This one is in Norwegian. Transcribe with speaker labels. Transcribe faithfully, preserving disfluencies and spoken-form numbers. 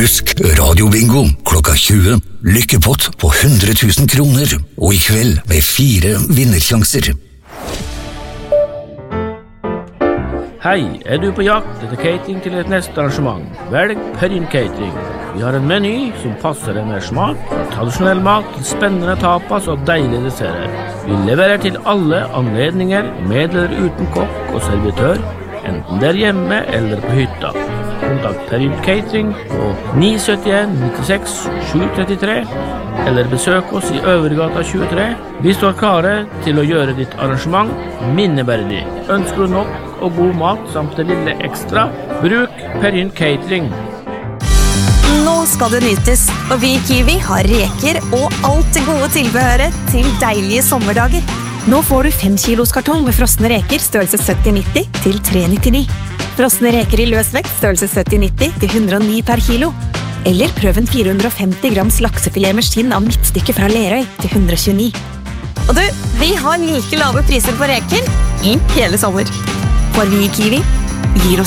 Speaker 1: Husk Radio-bingo klokka tjue. Lykkepott på hundre tusen kroner. Og i kveld med fire vinnersjanser.
Speaker 2: Hei, er du på jakt etter catering til et neste arrangement? Velg Perrin Catering. Vi har en meny som passer en med smak, fra tradisjonell mat til spennende tapas og deilige desserter. Vi leverer til alle anledninger, med eller uten kokk og servitør, enten det er hjemme eller på hytta. Kontakt Perrin Catering på ni sytti en nittiseks sju trettitre, eller besøk oss i Øvergata tjuetre. Vi står klare til å gjøre ditt arrangement minneverdig. Ønsker du nok og god mat samt det lille ekstra? Bruk Perrin Catering.
Speaker 3: Nå skal det nytes, og vi i Kiwi har reker og alt det gode tilbehøret til deilige sommerdager. Nå får du fem kilos kartong med frosne reker størrelse sytti nitti til tre nittini. Frosne reker i løsvekt størrelse sytti nitti til hundre og ni per kilo. Eller prøv en fire hundre og femti grams laksefilet med skinn av midtstykke fra Lerøy til hundre og tjueni. Og du, vi har like lave priser på reker i hele sommer. For vi i Kiwi gir oss